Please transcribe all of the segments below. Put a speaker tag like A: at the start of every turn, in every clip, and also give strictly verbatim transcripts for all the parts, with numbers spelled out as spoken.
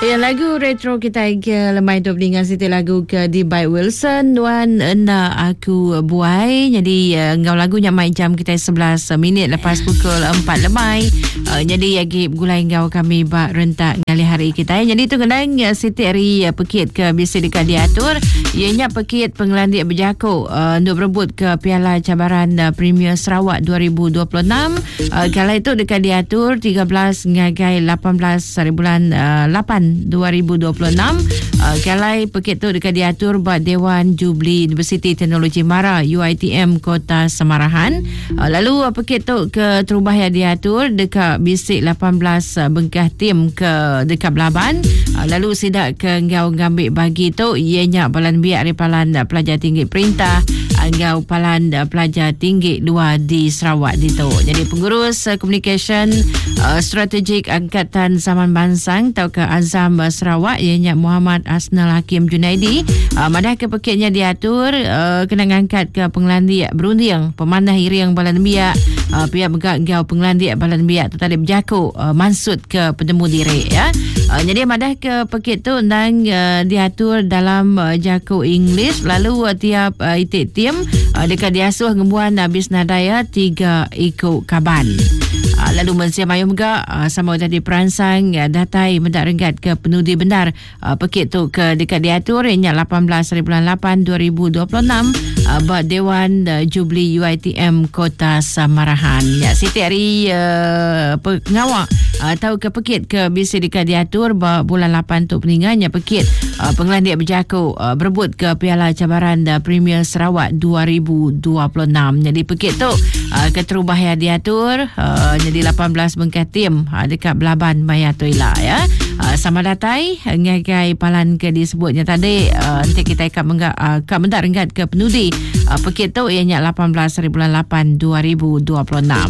A: Ya, lagu retro kita ke lemai tu dengan Siti lagu ke di by Wilson Wan Enda Aku Buai. Jadi uh, ngau lagunya mai jam kita sebelas minit lepas pukul empat lemai. Uh, jadi lagi gulai ngau kami bak rentak ngali hari kita. Jadi tu kendang uh, Siti hari uh, pekit ke biasa dekat diatur. Ianya pekit penglandik berjaku uh, untuk berebut ke Piala Cabaran uh, Premier Sarawak dua ribu dua puluh enam. Uh, kala itu dekat diatur tiga belas ngagai lapan belas hari bulan uh, lapan dua ribu dua puluh enam. Uh, kalai pekit tu dekat diatur buat Dewan Jubli Universiti Teknologi Mara U I T M Kota Semarahan. Uh, lalu uh, pekit tu ke terubah yang diatur dekat bisik lapan belas uh, bengkah tim ke dekat Belaban. Uh, lalu sidak ke ngau ngambil bagi tu ianya balan biak ripalan uh, pelajar tinggi perintah uh, ngau palan uh, pelajar tinggi luar di Sarawak di tu. Jadi pengurus uh, communication uh, strategik Angkatan Zaman Bansang tau ke Azam Sarawak ianya Muhammad Asnal Hakim Junaidi. Uh, madah ke pekitnya diatur uh, kena ngangkat ke penglandik berunding pemanah iriang balan biak uh, pihak megak gau penglandik balan biak tu tadi berjaku uh, mansut ke penemu diri ya. Uh, jadi madah ke pekit tu undang uh, diatur dalam uh, jaku English. Lalu uh, tiap uh, itik tim uh, dekat diasuh ngembuan habis nadaya tiga ikut kaban. Uh, lalu mensiam ayam juga uh, sama tadi peransang uh, datai mendak renggat ke penudi benar uh, pekit tu ke dekat diatur ianya lapan belas hari bulan lapan dua ribu dua puluh enam uh, buat Dewan uh, Jubli U I T M Kota Semarahan. Ya, Siti hari uh, pengawak uh, tahu ke pekit ke bisi dekat diatur bulan lapan tu peninggalnya pekit uh, penglandik berjaku uh, berebut ke Piala Cabaran uh, Premier Sarawak dua ribu dua puluh enam. Jadi pekit tu uh, keterubah yang diatur uh, jadi lapan belas bengkah tim uh, dekat Belaban Mayatuila ya. Uh, sama datai ngagai palan ke disebutnya tadi uh, nanti kita akan menggak uh, akan mendak renggat ke penudi uh, pekit tu ianya lapan belas hari bulan lapan dua ribu dua puluh enam.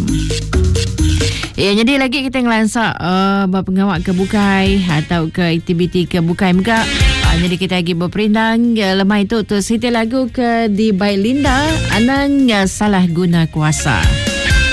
A: Ya, jadi lagi kita ngelansak uh, pengawak ke bukai atau ke aktiviti ke bukai megak. Uh, jadi kita lagi berperindang uh, lemah itu tu Siti lagu ke di Baik Linda Anang uh, Salah Guna Kuasa.